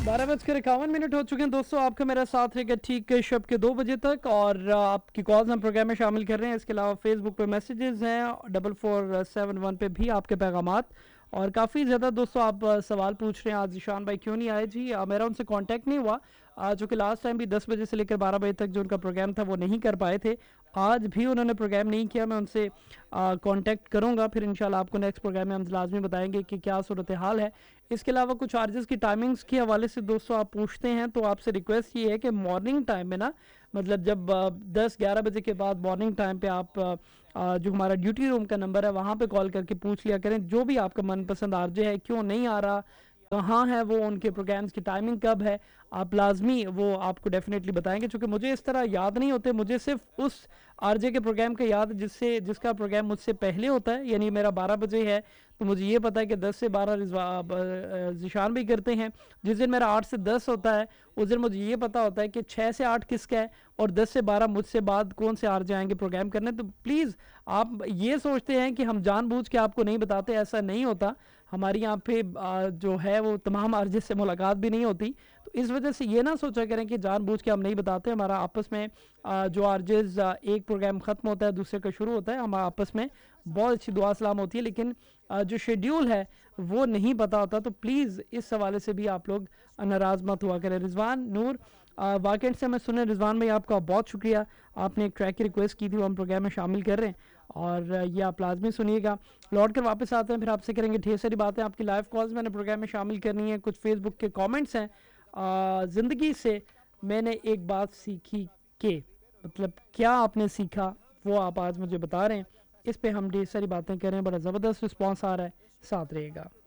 12:51 हो चुके हैं दोस्तों. आपका मेरा साथ रहेगा ठीक शब के 2 बजे तक, और आपकी कॉल्स हम प्रोग्राम में शामिल कर रहे हैं. इसके अलावा फेसबुक पे मैसेजेस हैं 4471 पे भी आपके पैगामात. और काफ़ी ज़्यादा दोस्तों आप सवाल पूछ रहे हैं आज ईशान भाई क्यों नहीं आए. जी मेरा उनसे कांटेक्ट नहीं हुआ, जो कि लास्ट टाइम भी 10 बजे से लेकर 12 बजे तक जो उनका प्रोग्राम था वो नहीं कर पाए थे. आज भी उन्होंने प्रोग्राम नहीं किया. मैं उनसे कांटेक्ट करूंगा, फिर इंशाल्लाह आपको नेक्स्ट प्रोग्राम में हम लाजमी बताएंगे कि क्या सूरत हाल है. इसके अलावा कुछ चार्जेस की टाइमिंग्स के हवाले से दोस्तों आप पूछते हैं, तो आपसे रिक्वेस्ट ये है कि मॉर्निंग टाइम में ना, मतलब जब 10-11 बजे के बाद मॉर्निंग टाइम पे आप जो हमारा ड्यूटी रूम का नंबर है वहाँ पे कॉल करके पूछ लिया करें जो भी आपका मनपसंद आरजे है क्यों नहीं आ रहा, कहाँ है वो, उनके प्रोग्राम्स की टाइमिंग कब है, आप लाजमी वो आपको डेफिनेटली बताएंगे. चूँकि मुझे इस तरह याद नहीं होते, मुझे सिर्फ उस आरजे के प्रोग्राम का याद जिसका प्रोग्राम मुझसे पहले होता है. यानी मेरा 12 बजे है तो मुझे ये पता है कि 10 से 12 ज़िशान भी करते हैं. जिस दिन मेरा 8 से 10 होता है उस दिन मुझे ये पता होता है कि 6 से 8 किसका है, और 10 से 12 मुझसे बाद कौन से आरजे आएंगे प्रोग्राम करने. तो प्लीज़ आप ये सोचते हैं कि हम जानबूझ के आपको नहीं बताते, ऐसा नहीं होता. हमारी यहाँ पे जो है वो तमाम आरजे से मुलाकात भी नहीं होती, तो इस वजह से ये ना सोचा करें कि जानबूझ के हम नहीं बताते. हमारा आपस में जो आरजेस एक प्रोग्राम ख़त्म होता है दूसरे का शुरू होता है, हमारा आपस में बहुत अच्छी दुआ सलाम होती है, लेकिन जो शेड्यूल है वो नहीं पता होता. तो प्लीज़ इस हवाले से भी आप लोग नाराज़ मत हुआ करें. रिजवान नूर वाकई से हमें सुने. रिजवान भाई आपका बहुत शुक्रिया, आपने एक ट्रैक की रिक्वेस्ट की थी वो हम प्रोग्राम में शामिल कर रहे हैं, और ये आप लाजमी सुनिएगा. लौट कर वापस आते हैं, फिर आपसे करेंगे ढेर सारी बातें. आपकी लाइव कॉल्स मैंने प्रोग्राम में शामिल करनी है. कुछ फेसबुक के कमेंट्स हैं. ज़िंदगी से मैंने एक बात सीखी कि, मतलब क्या आपने सीखा वो आप आज मुझे बता रहे हैं. इस पे हम ढेर सारी बातें करें. बड़ा ज़बरदस्त रिस्पॉन्स आ रहा है, साथ रहेगा.